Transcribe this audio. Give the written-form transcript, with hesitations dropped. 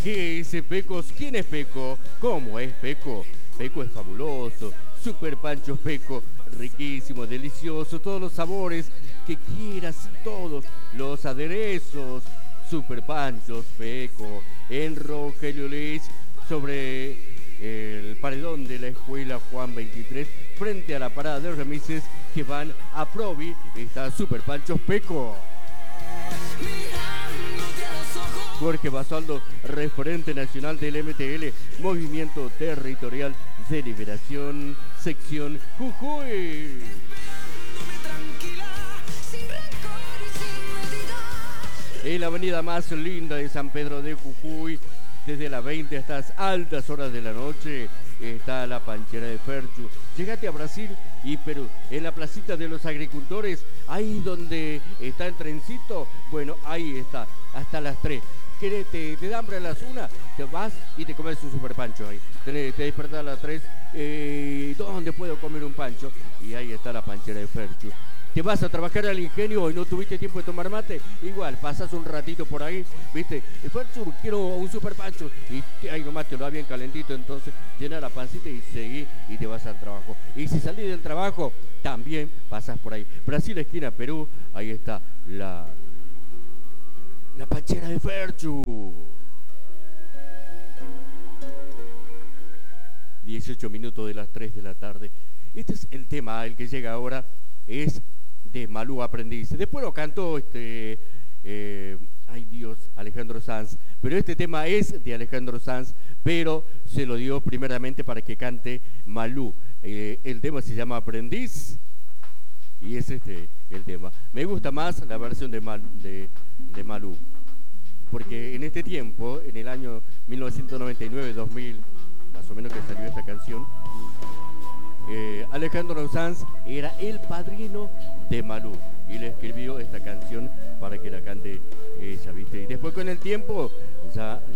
¿Qué es Pecos? ¿Quién es Peco? ¿Cómo es Peco? Peco es fabuloso, super panchos Peco, riquísimo, delicioso, todos los sabores que quieras, todos los aderezos, super panchos Peco, en Rogelio Leach, sobre el paredón de la escuela Juan 23, frente a la parada de remises que van a Provi, está super panchos Peco. Jorge Basaldo, referente nacional del MTL, Movimiento Territorial de Liberación, sección Jujuy. En la avenida más linda de San Pedro de Jujuy, desde las 20 hasta las altas horas de la noche, está la panchera de Ferchu. Llegate a Brasil y Perú, en la placita de los agricultores, ahí donde está el trencito, bueno, ahí está, hasta las 3. Te da hambre a las 1, te vas y te comes un super pancho ahí. Te despertás a las 3, ¿dónde puedo comer un pancho? Y ahí está la panchera de Ferchu. Te vas a trabajar al ingenio y no tuviste tiempo de tomar mate, igual, pasas un ratito por ahí, ¿viste? Ferchu, quiero un super pancho. Y ahí nomás te lo da bien calentito, entonces llena la pancita y seguí y te vas al trabajo. Y si salís del trabajo, también pasas por ahí. Brasil, esquina Perú, ahí está la panchera de Ferchu. 18 minutos de las 3 de la tarde. Este es el tema, el que llega ahora, es de Malú Aprendiz. Después lo cantó ay Dios, Alejandro Sanz. Pero este tema es de Alejandro Sanz, pero se lo dio primeramente para que cante Malú. El tema se llama Aprendiz y es el tema. Me gusta más la versión de Malú, porque en este tiempo, en el año 1999-2000, más o menos que salió esta canción, Alejandro Sanz era el padrino de Malú y le escribió esta canción para que la cante ella, ¿viste? Y después con el tiempo ya